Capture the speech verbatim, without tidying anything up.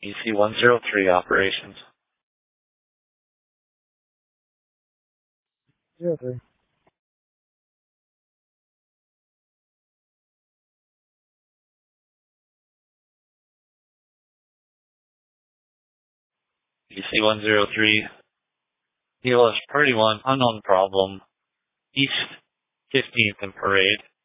E C one zero three operations. Zero three. E C one zero three. E L S Party one, unknown problem. East fifteenth and Parade.